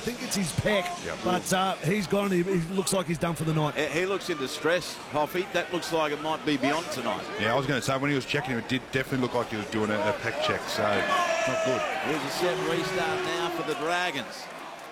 think it's his pec, Yep. but he's gone. He looks like he's done for the night. He looks in distress, Hoffy. That looks like it might be beyond tonight. Yeah, I was going to say, when he was checking him, it did definitely look like he was doing a pec check, so not good. Here's a set restart now for the Dragons.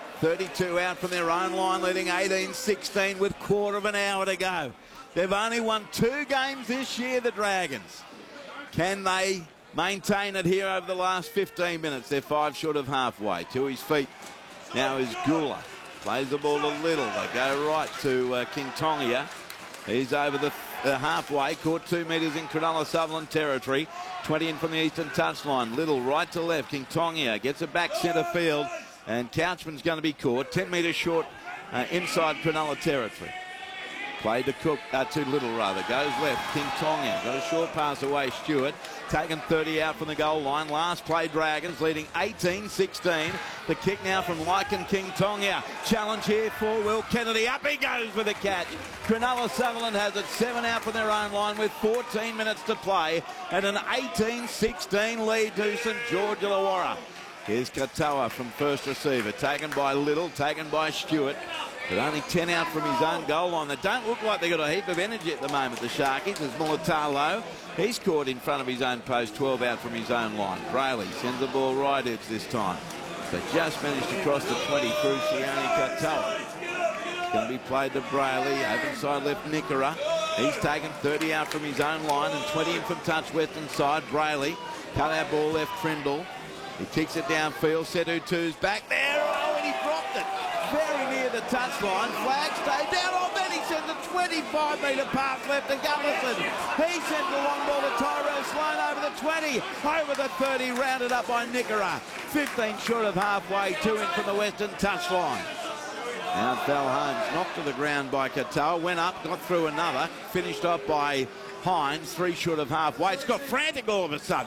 32 out from their own line, leading 18-16 with quarter of an hour to go. They've only won 2 games this year, the Dragons. Can they maintain it here over the last 15 minutes? They're 5 short of halfway. To his feet now is Gula. Plays the ball a little. They go right to King Tongia. He's over the halfway, caught 2 metres in Cronulla Sutherland territory. 20 in from the eastern touchline. Little right to left. King Tongia gets it back centre field. And Couchman's going to be caught 10 metres short inside Cronulla territory. Played to Cook, to Little rather. Goes left. King Tongia got a short pass away. Stewart taken 30 out from the goal line. Last play Dragons leading 18-16. The kick now from Lycan King Tongia. Challenge here for Will Kennedy. Up he goes with a catch. Cronulla Sutherland has it 7 out from their own line with 14 minutes to play and an 18-16 lead to St George Illawarra. Here's Katoa from first receiver, taken by Little, taken by Stewart, but only 10 out from his own goal line. They don't look like they've got a heap of energy at the moment, the Sharkies. There's Mulatalo. He's caught in front of his own post, 12 out from his own line. Brayley sends the ball right edge this time. They just managed to cross the 20 through Sione Katoa. It's going to be played to Brayley, open side left Nickera. He's taken 30 out from his own line and 20 in from touch western side. Brayley, cut out ball left Trindle. He kicks it downfield. Sedu 2's back there. Oh, and he dropped it. Very near the touchline. Flag stayed down. Oh, then he sends a 25-metre pass left to Gullison. He sends a long ball to Tyrell Sloan over the 20. Over the 30, rounded up by Nickera. 15 short of halfway. 2 in from the western touchline. Now fell Holmes. Knocked to the ground by Katoa. Went up, got through another. Finished off by Hines. 3 short of halfway. It's got frantic all of a sudden.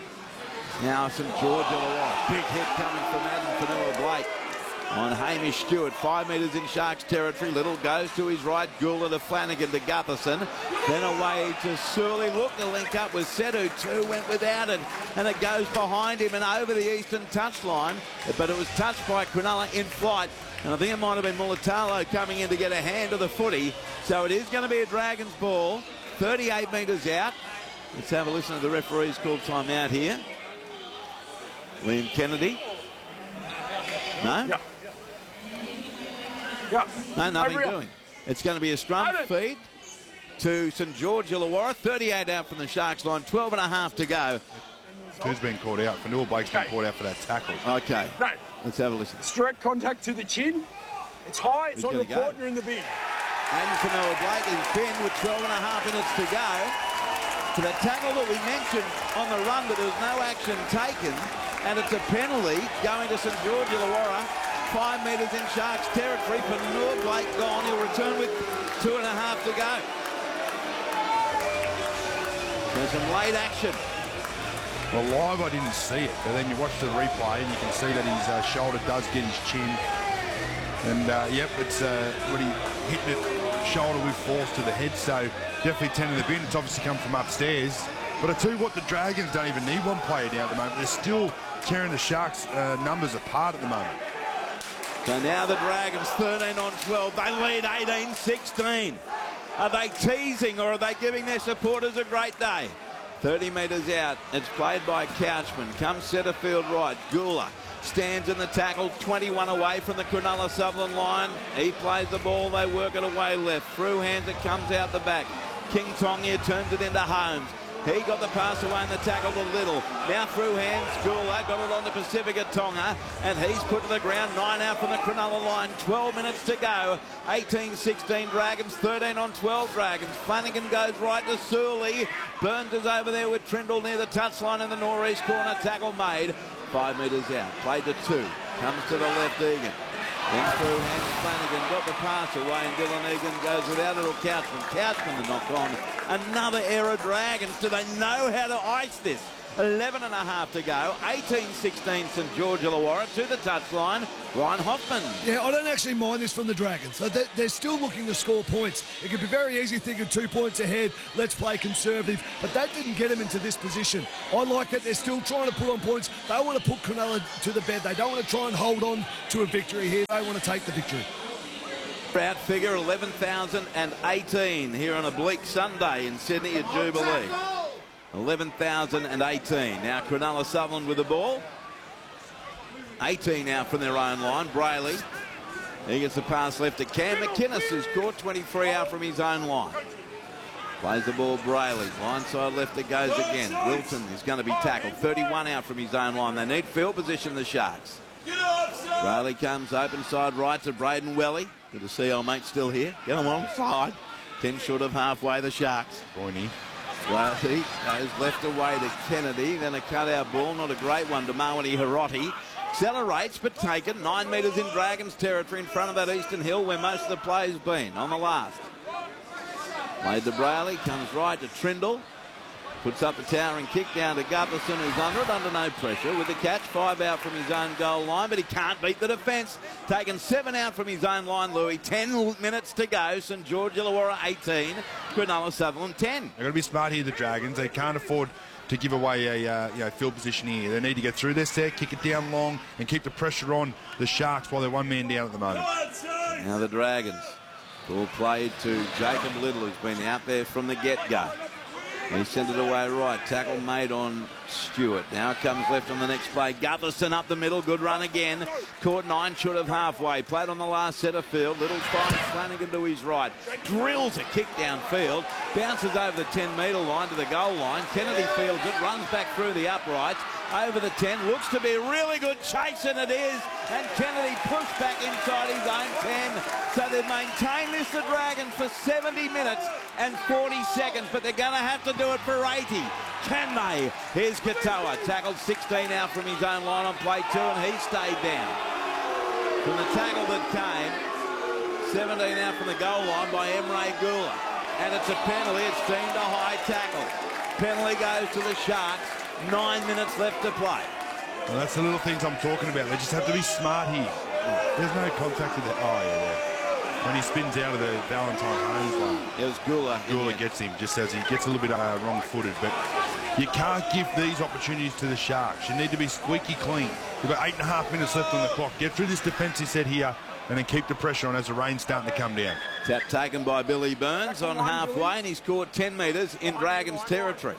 Now St George Illawarra. Big hit coming from Adam Fanua-Blake on Hamish Stewart. 5 metres in Sharks territory. Little goes to his right. Gula to Flanagan to Gutherson. Then away to Surley. Look, the link up with Sedu. 2 went without it. And it goes behind him and over the eastern touchline. But it was touched by Cronulla in flight. And I think it might have been Mulatalo coming in to get a hand of the footy. So it is going to be a Dragons ball. 38 metres out. Let's have a listen to the referee's called time out here. Liam Kennedy. No? Yeah. Yeah. No, nothing doing. It's going to be a scrum feed to St George Illawarra. 38 out from the Sharks line. 12 and a half to go. Who's been called out? Fanua-Blake's been called out for that tackle. Okay. No. Let's have a listen. It's direct contact to the chin. It's high. It's Who's on the gonna go? partner in the bin. And Fanua-Blake is pinned with 12 and a half minutes to go. To the tackle that we mentioned on the run, but there was no action taken. And it's a penalty going to St George Illawarra. 5 metres in Sharks territory. Fanua-Blake gone. He'll return with 2 and a half to go. There's some late action. Well, live I didn't see it, but then you watch the replay and you can see that his shoulder does get his chin. And, yep, it's when he hit the shoulder with force to the head, so definitely 10 in the bin. It's obviously come from upstairs. But I tell you what, the Dragons don't even need one player down at the moment. They're still tearing the Sharks' numbers apart at the moment. So now the Dragons 13 on 12. They lead 18-16. Are they teasing or are they giving their supporters a great day? 30 metres out. It's played by Couchman. Comes centre field right. Gula stands in the tackle. 21 away from the Cronulla Sutherland line. He plays the ball. They work it away left. Through hands it comes out the back. King Tongia turns it into Holmes. He got the pass away and the tackle to Little. Now through hands, Gula got it on the Pacifica Tonga, and he's put to the ground. 9 out from the Cronulla line. 12 minutes to go. 18-16 Dragons, 13 on 12 Dragons. Flanagan goes right to Surley. Burns is over there with Trindle near the touchline in the northeast corner. Tackle made. 5 metres out. Played to 2. Comes to the left, Egan. Then through hands, Flanagan got the pass away, and Dylan Egan goes without it, or Couchman. Couchman the knock on. Another error, Dragons. Do they know how to ice this? 11.5 to go. 18-16 St George Illawarra to the touchline. Ryan Hoffman. Yeah, I don't actually mind this from the Dragons. They're still looking to score points. It could be very easy thinking 2 points ahead, let's play conservative, but that didn't get them into this position. I like that they're still trying to put on points. They want to put Cronulla to the bed. They don't want to try and hold on to a victory here. They want to take the victory. Crowd figure 11,018 here on a bleak Sunday in Sydney at Jubilee. 11,018. Now Cronulla Sutherland with the ball. 18 now from their own line. Brayley. He gets the pass left to Cam McInnes, who's caught 23 out from his own line. Plays the ball Brayley. Line side left it goes again. Wilton is going to be tackled. 31 out from his own line. They need field position, the Sharks. Brayley comes open side right to Braden Welly. Good to see old mate still here. Get him on side. 10 short of halfway, the Sharks. Boyney. Brayley goes left away to Kennedy. Then a cut-out ball, not a great one, to Mawani Hiroti. Accelerates, but taken. 9 metres in Dragons territory in front of that Eastern Hill where most of the play's been on the last. Played to Brayley, comes right to Trindle. Puts up the towering kick down to Gutherson, who's under it, under no pressure. With the catch, 5 out from his own goal line, but he can't beat the defence. Taken 7 out from his own line, Louis. 10 minutes to go. St George Illawarra 18, Cronulla Sutherland 10. They've got to be smart here, the Dragons. They can't afford to give away a field position here. They need to get through their set, kick it down long, and keep the pressure on the Sharks while they're 1 man down at the moment. Now the Dragons. Ball played to Jacob Little, who's been out there from the get-go. He sent it away right. Tackle made on Stewart. Now comes left on the next play. Gutherson up the middle. Good run again. Caught 9 short of halfway. Played on the last set of field. Little finds Flanagan to his right. Drills a kick downfield. Bounces over the 10-metre line to the goal line. Kennedy fields it. Runs back through the uprights. Over the 10. Looks to be a really good chase, and it is. And Kennedy pushed back inside his own 10. So they've maintained this, the Dragons, for 70 minutes and 40 seconds. But they're going to have to do it for 80. Can they? Here's Katoa. Tackled 16 out from his own line on play 2, and he stayed down. From the tackle that came, 17 out from the goal line by Emre Gula. And it's a penalty. It's deemed a high tackle. Penalty goes to the Sharks. 9 minutes left to play. Well, that's the little things I'm talking about. They just have to be smart here. There's no contact with it. Oh, yeah. When he spins out of the Valentine Holmes one. It was Gula. Gula gets him just as he gets a little bit wrong-footed. But you can't give these opportunities to the Sharks. You need to be squeaky clean. You've got 8.5 minutes left on the clock. Get through this defensive set here and then keep the pressure on as the rain's starting to come down. Tap taken by Billy Burns on halfway, and he's caught 10 metres in Dragons territory.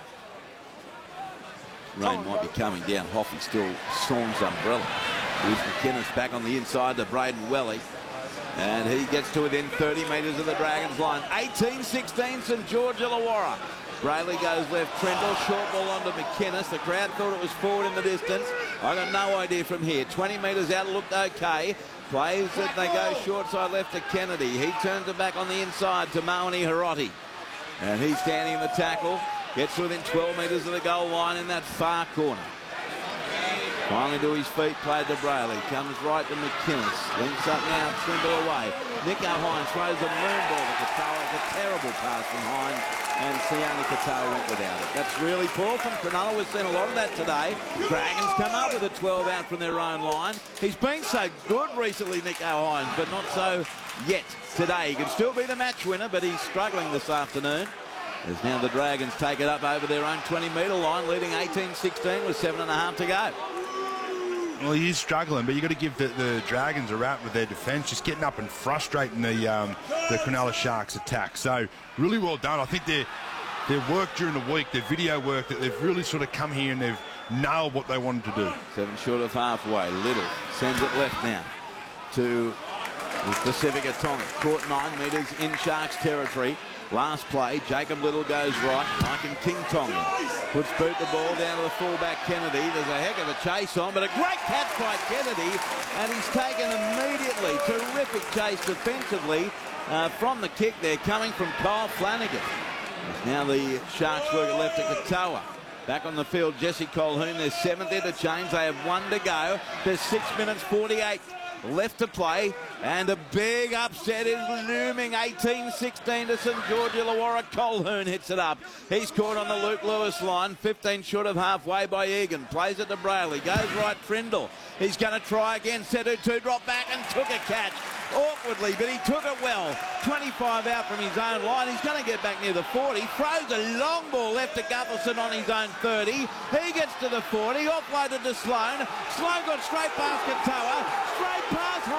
Rain might be coming down. Hoffy still storms umbrella. Here's McInnes back on the inside to Braden Welly. And he gets to within 30 metres of the Dragons line. 18-16 St George Illawarra. Brayley goes left. Trendle, short ball onto McInnes. The crowd thought it was forward in the distance. I got no idea from here. 20 metres out, looked okay. Plays it, they go short side left to Kennedy. He turns it back on the inside to Mawani Hiroti. And he's standing in the tackle. Gets to within 12 metres of the goal line in that far corner. Finally to his feet, played to Brayley. Comes right to McInnes. Links up now, Trimble away. Nico Hines throws a moon ball to Katoa. It's a terrible pass from Hines, and Sione Katoa went without it. That's really poor from Cronulla. We've seen a lot of that today. Dragons come up with a 12 out from their own line. He's been so good recently, Nico Hines, but not so yet today. He can still be the match winner, but he's struggling this afternoon. As now the Dragons take it up over their own 20-metre line, leading 18-16 with 7.5 to go. Well, he is struggling, but you've got to give the Dragons a rap with their defence, just getting up and frustrating the Cronulla Sharks attack. So really well done. I think their work during the week, their video work, that they've really sort of come here and they've nailed what they wanted to do. 7 short of halfway. Little sends it left now to Pacifica Tonga. Caught 9 metres in Sharks territory. Last play, Jacob Little goes right. Mike and King Tonga puts boot the ball down to the fullback Kennedy. There's a heck of a chase on, but a great catch by Kennedy, and he's taken immediately. Terrific chase defensively from the kick there, coming from Kyle Flanagan. Now the Sharks work it left to Katoa. Back on the field, Jesse Colquhoun. There's 7th interchange. They have 1 to go. There's 6 minutes 48 left to play, and a big upset is looming. 18-16 to St George Illawarra. Colquhoun hits it up. He's caught on the Luke Lewis line, 15 short of halfway by Egan. Plays it to Brayley, goes right, Trindle. He's going to try again. Setu 2 dropped back and took a catch. Awkwardly, but he took it well. 25 out from his own line. He's going to get back near the 40. Throws a long ball left to Gutherson on his own 30. He gets to the 40. Offloaded to Sloan. Sloan got straight past Katoa. Straight past